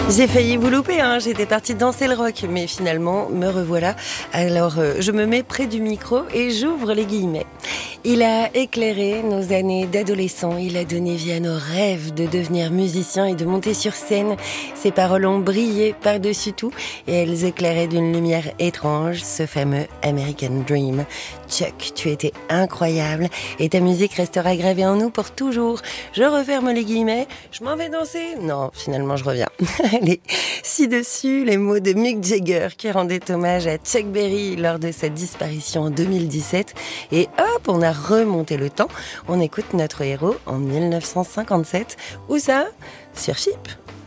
J'ai failli vous louper, j'étais partie danser le rock, mais finalement, me revoilà. Alors, je me mets près du micro et j'ouvre les guillemets. Il a éclairé nos années d'adolescents, il a donné vie à nos rêves de devenir musicien et de monter sur scène. Ses paroles ont brillé par-dessus tout et elles éclairaient d'une lumière étrange ce fameux American Dream. Chuck, tu étais incroyable et ta musique restera gravée en nous pour toujours. Je referme les guillemets, je m'en vais danser. Non, finalement je reviens. Allez, ci-dessus les mots de Mick Jagger qui rendait hommage à Chuck Berry lors de sa disparition en 2017. Et hop, on a remonté le temps. On écoute notre héros en 1957. Où ça ? Sur Chypre.